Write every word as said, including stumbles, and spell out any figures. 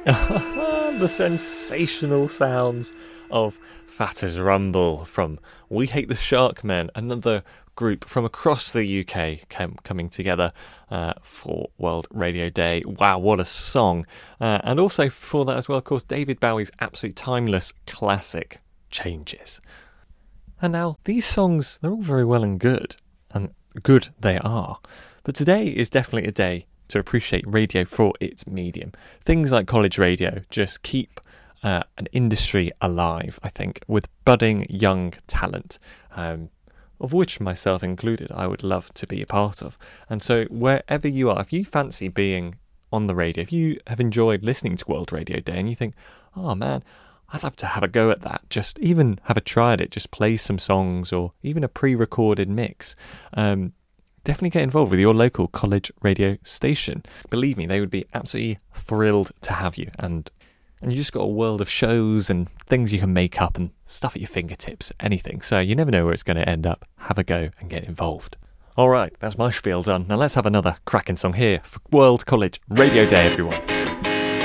The sensational sounds of Fat as Rumble from We Hate the Sharkmen, another group from across the U K came, coming together uh, for World Radio Day. Wow, what a song. Uh, and also before that as well, of course, David Bowie's absolute timeless classic, Changes. And now, these songs, they're all very well and good, and good they are. But today is definitely a day to appreciate radio for its medium. Things like college radio just keep uh, an industry alive, I think, with budding young talent, um, of which myself included I would love to be a part of. And so wherever you are, if you fancy being on the radio, if you have enjoyed listening to World Radio Day and you think, oh man, I'd love to have a go at that, just even have a try at it, just play some songs or even a pre-recorded mix, um, definitely get involved with your local college radio station. Believe me, they would be absolutely thrilled to have you. And and you just got a world of shows and things you can make up and stuff at your fingertips, anything. So you never know where it's going to end up. Have a go and get involved. All right, that's my spiel done. Now let's have another cracking song here for World College Radio Day, everyone.